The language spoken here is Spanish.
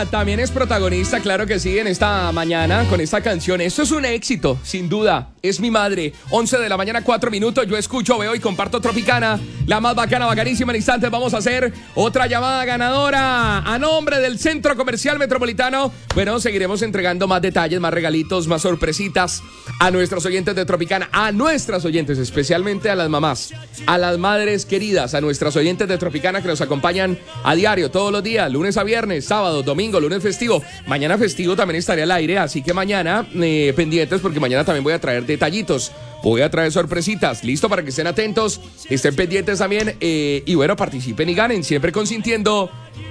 Ella también es protagonista, claro que sí, en esta mañana con esta canción. Esto es un éxito, sin duda. Es mi madre. 11 de la mañana, 4 minutos. Yo escucho, veo y comparto Tropicana. La más bacana, bacanísima. En instantes vamos a hacer otra llamada ganadora a nombre del Centro Comercial Metropolitano. Bueno, seguiremos entregando más detalles, más regalitos, más sorpresitas a nuestros oyentes de Tropicana. A nuestras oyentes, especialmente a las mamás, a las madres queridas, a nuestras oyentes de Tropicana que nos acompañan a diario, todos los días, lunes a viernes, sábado, domingo, lunes festivo. Mañana festivo también estaré al aire, así que mañana pendientes porque mañana también voy a traer detallitos. Voy a traer sorpresitas, listo para que estén atentos, estén pendientes también y bueno, participen y ganen, siempre consintiendo